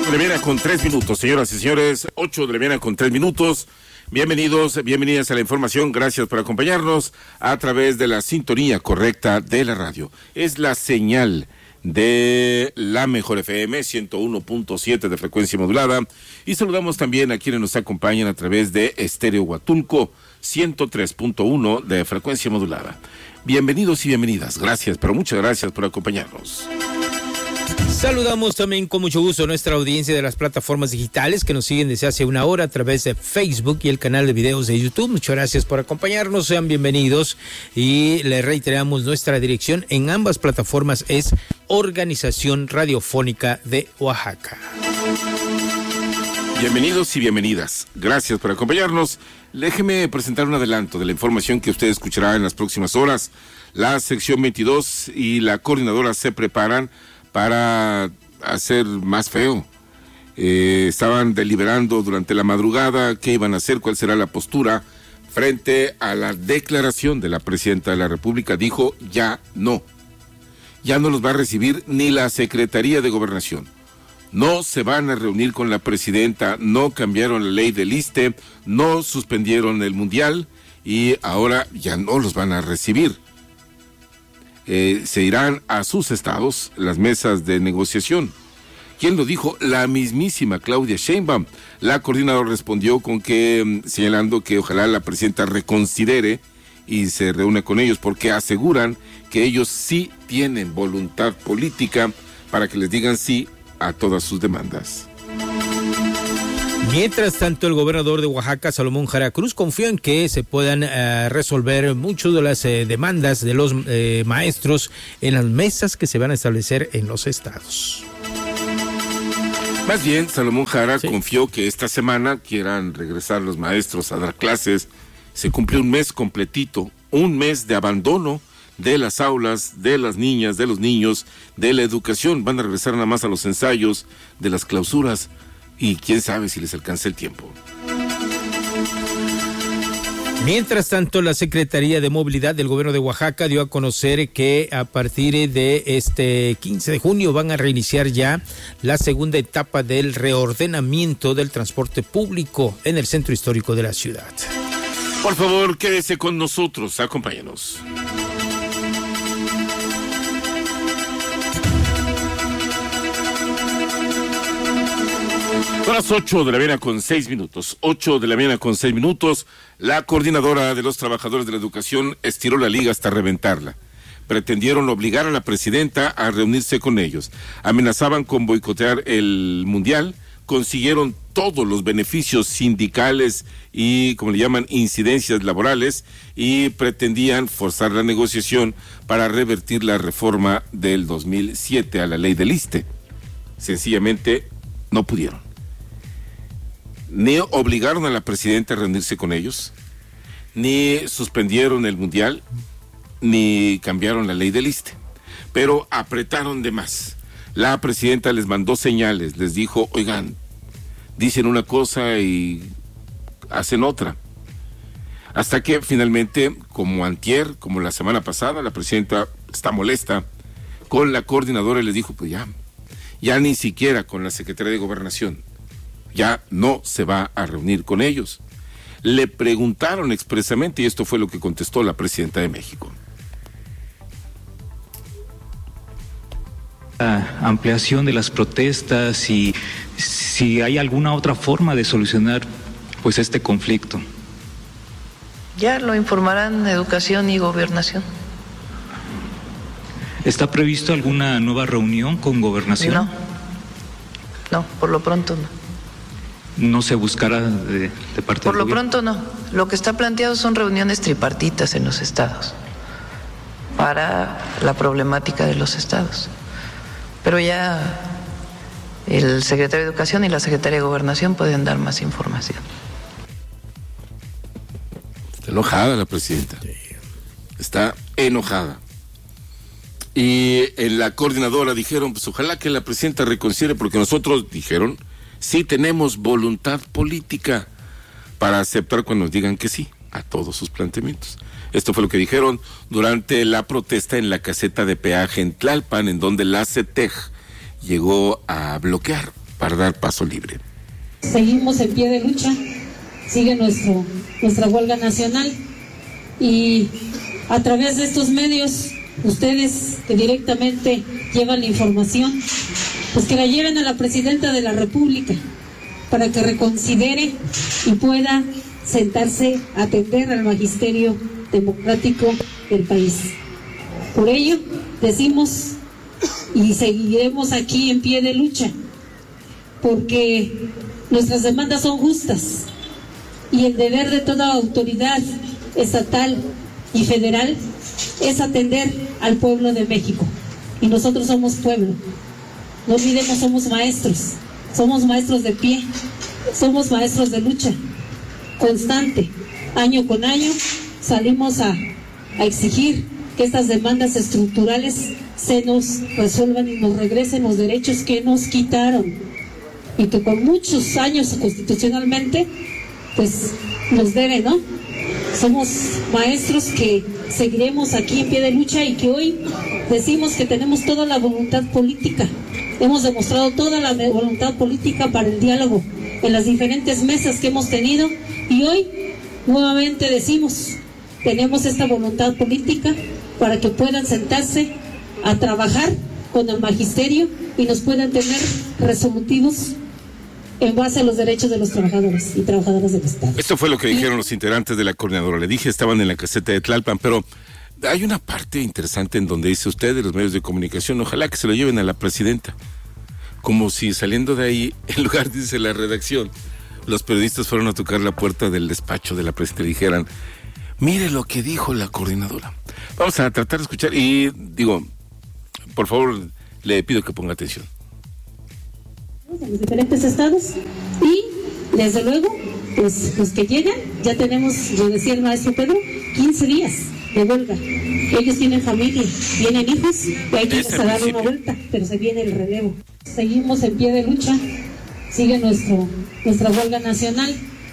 de la mañana con 3 minutos, señoras y señores, 8 de la mañana con 3 minutos. Bienvenidos, bienvenidas a la información. Gracias por acompañarnos a través de la sintonía correcta de la radio. Es la señal de la Mejor FM 101.7 de frecuencia modulada. Y saludamos también a quienes nos acompañan a través de Estéreo Huatulco 103.1 de frecuencia modulada. Bienvenidos y bienvenidas. Gracias, pero muchas gracias por acompañarnos. Saludamos también con mucho gusto a nuestra audiencia de las plataformas digitales que nos siguen desde hace una hora a través de Facebook y el canal de videos de YouTube. Muchas gracias por acompañarnos, sean bienvenidos y les reiteramos nuestra dirección en ambas plataformas es Organización Radiofónica de Oaxaca. Bienvenidos y bienvenidas. Gracias por acompañarnos. Déjeme presentar un adelanto de la información que usted escuchará en las próximas horas. La sección 22 y la coordinadora se preparan para hacer más feo. Estaban deliberando durante la madrugada qué iban a hacer, cuál será la postura frente a la declaración de la presidenta de la República. Dijo, ya no los va a recibir ni la Secretaría de Gobernación. No se van a reunir con la presidenta, no cambiaron la ley del ISSSTE, no suspendieron el Mundial y ahora ya no los van a recibir. Se irán a sus estados las mesas de negociación. ¿Quién lo dijo? La mismísima Claudia Sheinbaum. La coordinadora respondió con que, señalando que ojalá la presidenta reconsidere y se reúna con ellos, porque aseguran que ellos sí tienen voluntad política para que les digan sí a todas sus demandas. Mientras tanto, el gobernador de Oaxaca, Salomón Jara Cruz, confió en que se puedan resolver muchas de las demandas de los maestros en las mesas que se van a establecer en los estados. Más bien, Salomón Jara confió que esta semana quieran regresar los maestros a dar clases. Se cumplió un mes completito, un mes de abandono de las aulas, de las niñas, de los niños, de la educación. Van a regresar nada más a los ensayos de las clausuras. Y quién sabe si les alcanza el tiempo. Mientras tanto, la Secretaría de Movilidad del Gobierno de Oaxaca dio a conocer que a partir de este 15 de junio van a reiniciar ya la segunda etapa del reordenamiento del transporte público en el centro histórico de la ciudad. Por favor, quédese con nosotros, acompáñenos. Son las 8 de la mañana con 6 minutos. 8 de la mañana con 6 minutos. La coordinadora de los trabajadores de la educación estiró la liga hasta reventarla. Pretendieron obligar a la presidenta a reunirse con ellos. Amenazaban con boicotear el Mundial. Consiguieron todos los beneficios sindicales y, como le llaman, incidencias laborales, y pretendían forzar la negociación para revertir la reforma del 2007 a la ley del ISSSTE. Sencillamente no pudieron. Ni obligaron a la presidenta a reunirse con ellos, ni suspendieron el Mundial, ni cambiaron la ley del ISSSTE, pero apretaron de más. La presidenta les mandó señales, les dijo, oigan, dicen una cosa y hacen otra. Hasta que finalmente, como antier, como la semana pasada, la presidenta está molesta con la coordinadora y les dijo, pues ya ni siquiera con la Secretaría de Gobernación, ya no se va a reunir con ellos. Le preguntaron expresamente y esto fue lo que contestó la presidenta de México. La ampliación de las protestas y si hay alguna otra forma de solucionar pues este conflicto. Ya lo informarán Educación y Gobernación. ¿Está previsto alguna nueva reunión con Gobernación? No, por lo pronto no. ¿No se buscará de parte Por del lo gobierno? pronto no. Lo que está planteado son reuniones tripartitas en los estados para la problemática de los estados. Pero ya el secretario de Educación y la secretaria de Gobernación pueden dar más información. Está enojada la presidenta. Está enojada. Y en la coordinadora dijeron, pues ojalá que la presidenta reconsidere, porque nosotros, dijeron, sí tenemos voluntad política para aceptar cuando nos digan que sí a todos sus planteamientos. Esto fue lo que dijeron durante la protesta en la caseta de peaje en Tlalpan, en donde la CETEG llegó a bloquear para dar paso libre. Seguimos en pie de lucha, sigue nuestra huelga nacional y a través de estos medios, ustedes que directamente llevan la información, pues que la lleven a la Presidenta de la República para que reconsidere y pueda sentarse a atender al magisterio democrático del país. Por ello, decimos y seguiremos aquí en pie de lucha, porque nuestras demandas son justas y el deber de toda autoridad estatal y federal es atender al pueblo de México. Y nosotros somos pueblo. No olvidemos, somos maestros de pie, somos maestros de lucha constante. Año con año salimos a exigir que estas demandas estructurales se nos resuelvan y nos regresen los derechos que nos quitaron y que por muchos años constitucionalmente pues nos deben, ¿no? Somos maestros que seguiremos aquí en pie de lucha y que hoy decimos que tenemos toda la voluntad política. Hemos demostrado toda la voluntad política para el diálogo en las diferentes mesas que hemos tenido y hoy nuevamente decimos, tenemos esta voluntad política para que puedan sentarse a trabajar con el magisterio y nos puedan tener resolutivos en base a los derechos de los trabajadores y trabajadoras del Estado. Esto fue lo que dijeron los integrantes de la coordinadora. Le dije, estaban en la caseta de Tlalpan, pero hay una parte interesante en donde dice usted de los medios de comunicación, ojalá que se lo lleven a la presidenta. Como si saliendo de ahí, en lugar, dice la redacción, los periodistas fueron a tocar la puerta del despacho de la presidenta y dijeran, mire lo que dijo la coordinadora. Vamos a tratar de escuchar y digo, por favor, le pido que ponga atención. En los diferentes estados y desde luego pues los que llegan, ya tenemos, lo decía el maestro Pedro, 15 días de huelga. Ellos tienen familia, tienen hijos y hay que irles a dar una vuelta, pero se viene el relevo. Seguimos en pie de lucha, sigue nuestra huelga nacional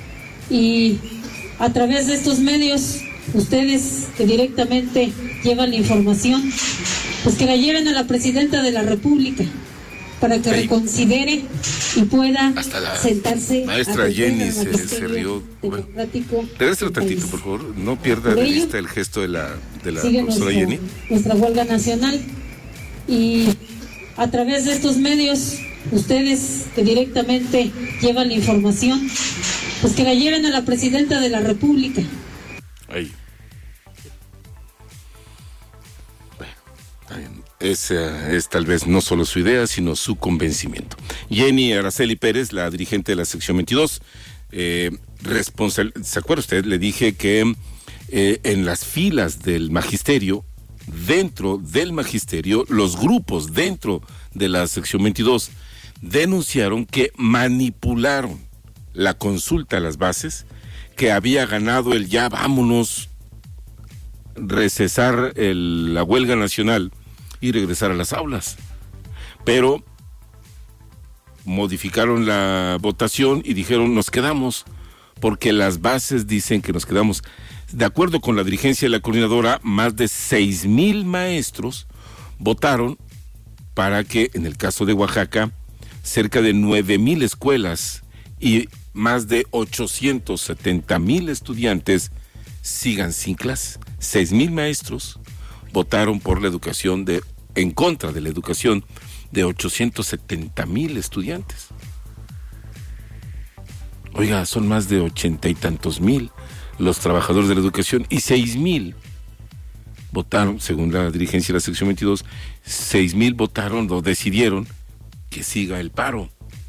y a través de estos medios, ustedes que directamente llevan la información, pues que la lleven a la Presidenta de la República para que reconsidere y pueda sentarse. Maestra Jenny se rió. Bueno, regrésalo tantito, por favor. No pierda de vista el gesto de la profesora Jenny. Nuestra huelga nacional y a través de estos medios, ustedes que directamente llevan la información, pues que la lleven a la Presidenta de la República. Ahí. Esa es tal vez no solo su idea, sino su convencimiento. Jenny Araceli Pérez, la dirigente de la sección 22, ¿se acuerda usted? Le dije que en las filas del magisterio, dentro del magisterio, los grupos dentro de la sección 22 denunciaron que manipularon la consulta a las bases, que había ganado el ya vámonos, recesar la huelga nacional y regresar a las aulas, pero modificaron la votación y dijeron nos quedamos, porque las bases dicen que nos quedamos. De acuerdo con la dirigencia de la coordinadora, más de 6,000 maestros votaron para que, en el caso de Oaxaca, cerca de 9,000 escuelas y más de 870,000 estudiantes sigan sin clases. 6,000 maestros votaron por la educación en contra de la educación de 870,000 estudiantes. Oiga, son más de 80 y tantos mil los trabajadores de la educación y 6,000 votaron, según la dirigencia de la sección 22, 6,000 votaron o decidieron que siga el paro.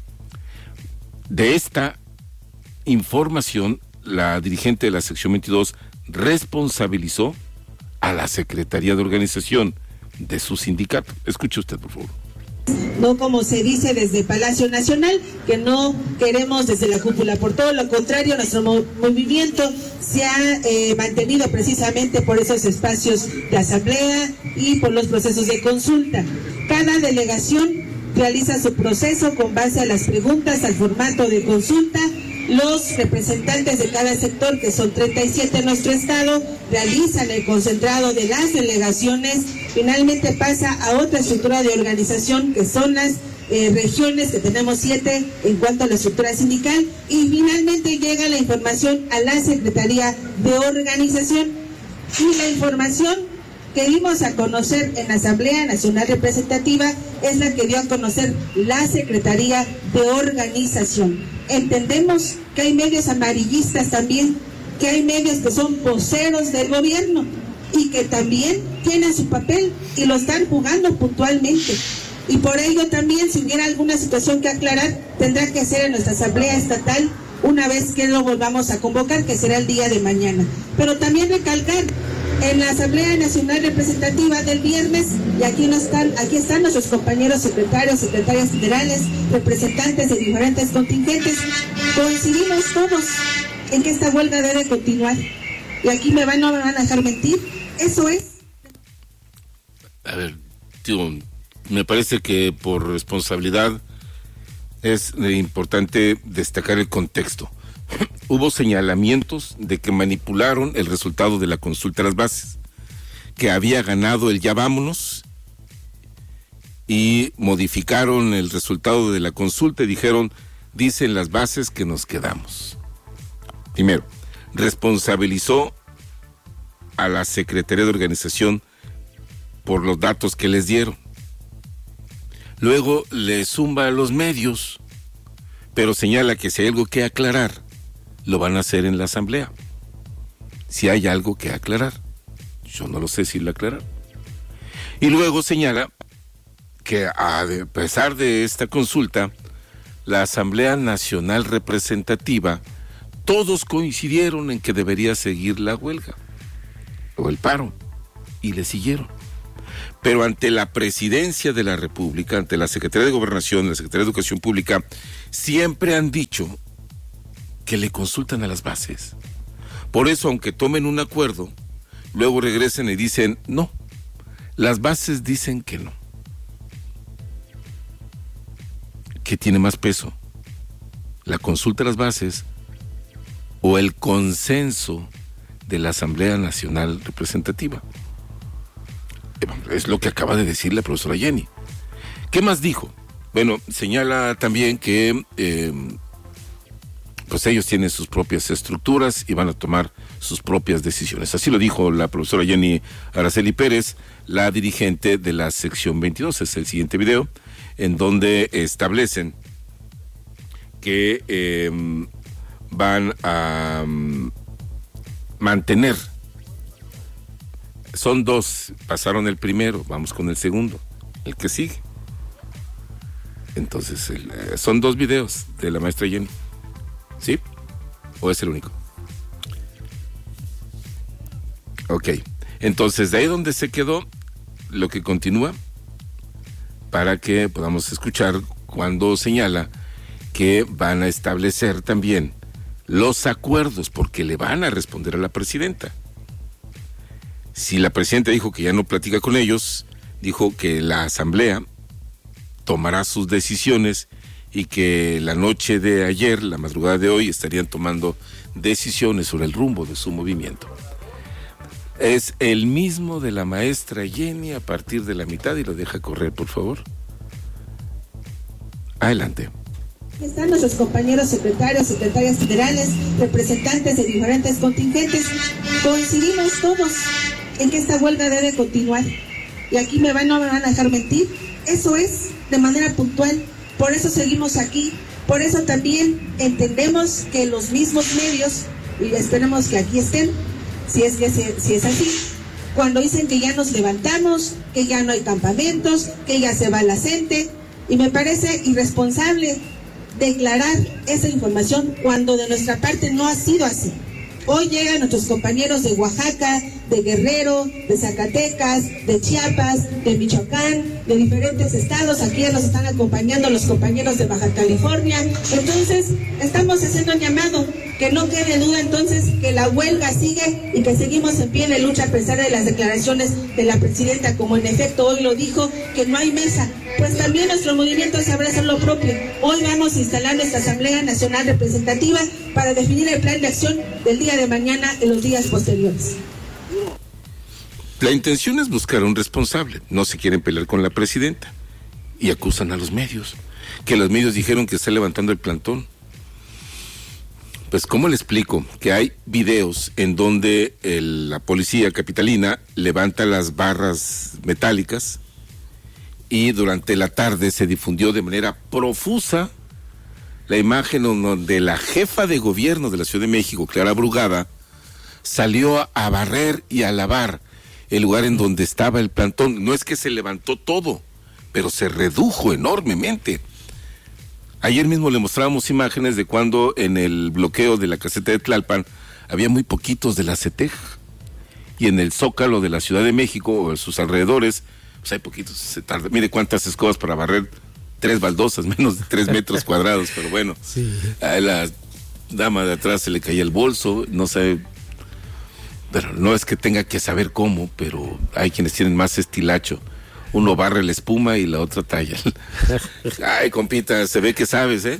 De esta información, la dirigente de la sección 22 responsabilizó a la Secretaría de Organización de su sindicato. Escuche usted, por favor. No como se dice desde Palacio Nacional, que no queremos desde la cúpula. Por todo lo contrario, nuestro movimiento se ha mantenido precisamente por esos espacios de asamblea y por los procesos de consulta. Cada delegación realiza su proceso con base a las preguntas, al formato de consulta. Los representantes de cada sector, que son 37 en nuestro estado, realizan el concentrado de las delegaciones. Finalmente pasa a otra estructura de organización, que son las regiones, que tenemos 7 en cuanto a la estructura sindical, y finalmente llega la información a la Secretaría de Organización, y la información que dimos a conocer en la Asamblea Nacional Representativa es la que dio a conocer la Secretaría de Organización. Entendemos que hay medios amarillistas también, que hay medios que son voceros del gobierno y que también tienen su papel y lo están jugando puntualmente. Y por ello también, si hubiera alguna situación que aclarar, tendrá que ser en nuestra Asamblea Estatal una vez que lo volvamos a convocar, que será el día de mañana. Pero también recalcar, en la Asamblea Nacional Representativa del viernes, y aquí están nuestros compañeros secretarias federales, representantes de diferentes contingentes, coincidimos todos en que esta huelga debe continuar. Y aquí no me van a dejar mentir, eso es. A ver, tío, me parece que por responsabilidad es importante destacar el contexto. Hubo señalamientos de que manipularon el resultado de la consulta a las bases, que había ganado el ya vámonos, y modificaron el resultado de la consulta y dicen las bases que nos quedamos. Primero, responsabilizó a la Secretaría de Organización por los datos que les dieron. Luego le zumba a los medios, pero señala que si hay algo que aclarar, lo van a hacer en la Asamblea. Si hay algo que aclarar. Yo no lo sé si lo aclarar. Y luego señala que a pesar de esta consulta, la Asamblea Nacional Representativa, todos coincidieron en que debería seguir la huelga o el paro, y le siguieron. Pero ante la Presidencia de la República, ante la Secretaría de Gobernación, la Secretaría de Educación Pública, siempre han dicho que le consultan a las bases. Por eso, aunque tomen un acuerdo, luego regresen y dicen no. Las bases dicen que no. ¿Qué tiene más peso? ¿La consulta a las bases o el consenso de la Asamblea Nacional Representativa? Es lo que acaba de decir la profesora Jenny. ¿Qué más dijo? Bueno, señala también que pues ellos tienen sus propias estructuras y van a tomar sus propias decisiones. Así lo dijo la profesora Jenny Araceli Pérez, la dirigente de la sección 22. Es el siguiente video, en donde establecen que van a mantener. Son 2, pasaron el primero, vamos con el segundo, el que sigue. Entonces, son 2 videos de la maestra Jenny. ¿Sí? ¿O es el único? Ok. Entonces, de ahí donde se quedó, lo que continúa, para que podamos escuchar cuando señala que van a establecer también los acuerdos, porque le van a responder a la presidenta. Si la presidenta dijo que ya no platica con ellos, dijo que la asamblea tomará sus decisiones y que la noche de ayer, la madrugada de hoy, estarían tomando decisiones sobre el rumbo de su movimiento. Es el mismo de la maestra Jenny a partir de la mitad, y lo deja correr, por favor. Adelante. Están nuestros compañeros secretarias federales, representantes de diferentes contingentes. Coincidimos todos en que esta huelga debe continuar. Y aquí no me van a dejar mentir. Eso es de manera puntual. Por eso seguimos aquí. Por eso también entendemos que los mismos medios, y esperemos que aquí estén, si es así, cuando dicen que ya nos levantamos, que ya no hay campamentos, que ya se va la gente, y me parece irresponsable declarar esa información cuando de nuestra parte no ha sido así. Hoy llegan nuestros compañeros de Oaxaca, de Guerrero, de Zacatecas, de Chiapas, de Michoacán, de diferentes estados. Aquí ya nos están acompañando los compañeros de Baja California. Entonces, estamos haciendo un llamado, que no quede duda entonces que la huelga sigue y que seguimos en pie de lucha a pesar de las declaraciones de la presidenta, como en efecto hoy lo dijo, que no hay mesa. Pues también nuestro movimiento sabrá hacer lo propio. Hoy vamos a instalar nuestra Asamblea Nacional Representativa para definir el plan de acción del día de mañana en los días posteriores. La intención es buscar a un responsable. No se quieren pelear con la presidenta. y acusan a los medios, que los medios dijeron que está levantando el plantón. Pues, ¿cómo le explico? Que hay videos en donde la policía capitalina levanta las barras metálicas y durante la tarde se difundió de manera profusa la imagen donde la jefa de gobierno de la Ciudad de México, Clara Brugada, salió a barrer y a lavar el lugar en donde estaba el plantón. No es que se levantó todo, pero se redujo enormemente. Ayer mismo le mostrábamos imágenes de cuando en el bloqueo de la caseta de Tlalpan había muy poquitos de la CETEG, y en el Zócalo de la Ciudad de México o en sus alrededores, pues hay poquitos. Se tarda. Mire cuántas escobas para barrer 3 baldosas, menos de 3 metros cuadrados, pero bueno, sí. A la dama de atrás se le caía el bolso, no sé, pero no es que tenga que saber cómo, pero hay quienes tienen más estilacho. Uno barre la espuma y la otra talla. Ay, compita, se ve que sabes, ¿eh?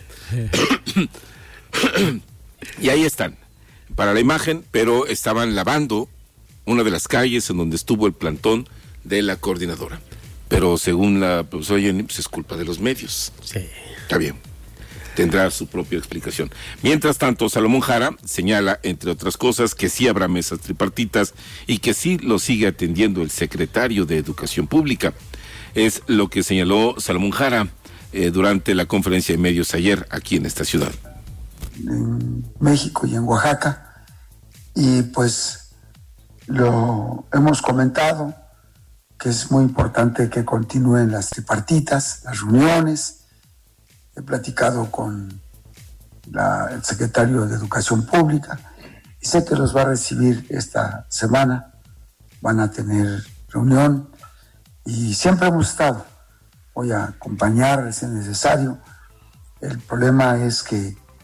Y ahí están, para la imagen, pero estaban lavando una de las calles en donde estuvo el plantón de la coordinadora. Pero según la profesora Jenny, pues es culpa de los medios. Sí. Está bien, tendrá su propia explicación. Mientras tanto, Salomón Jara señala, entre otras cosas, que sí habrá mesas tripartitas y que sí lo sigue atendiendo el secretario de Educación Pública. Es lo que señaló Salomón Jara durante la conferencia de medios ayer aquí en esta ciudad. En México y en Oaxaca, y pues lo hemos comentado, que es muy importante que continúen las tripartitas, las reuniones. He platicado con el secretario de Educación Pública y sé que los va a recibir esta semana. Van a tener reunión y siempre hemos estado. Voy a acompañar si es necesario. El problema es que